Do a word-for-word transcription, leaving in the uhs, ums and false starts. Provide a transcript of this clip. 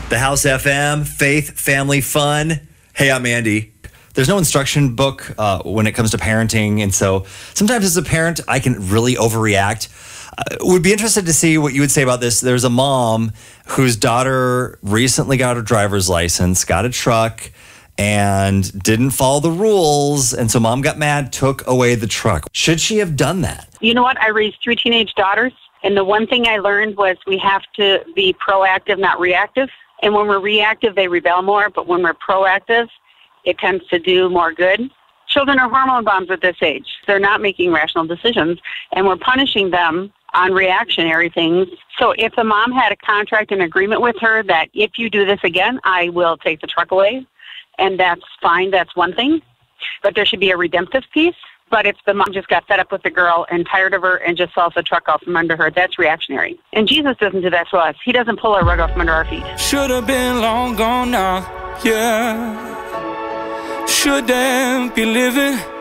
The House F M, faith, family, fun. Hey, I'm Andy. There's no instruction book uh, when it comes to parenting, and so sometimes as a parent, I can really overreact. Uh, would be interested to see what you would say about this. There's a mom whose daughter recently got her driver's license, got a truck, and didn't follow the rules, and so mom got mad, took away the truck. Should she have done that? You know what? I raised three teenage daughters, and the one thing I learned was we have to be proactive, not reactive. And when we're reactive, they rebel more, but when we're proactive, it tends to do more good. Children are hormone bombs at this age. They're not making rational decisions, and we're punishing them on reactionary things. So if the mom had a contract and agreement with her that if you do this again, I will take the truck away, and that's fine, that's one thing. But there should be a redemptive piece. But if the mom just got fed up with the girl and tired of her and just sells the truck off from under her, that's reactionary. And Jesus doesn't do that to us. He doesn't pull our rug off from under our feet. Should have been long gone now, yeah. Shouldn't be living